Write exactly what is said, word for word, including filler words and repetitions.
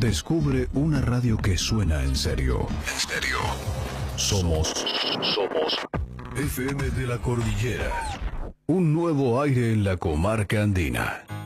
Descubre una radio que suena en serio. En serio. Somos. Somos. F M de la Cordillera. Un nuevo aire en la comarca andina.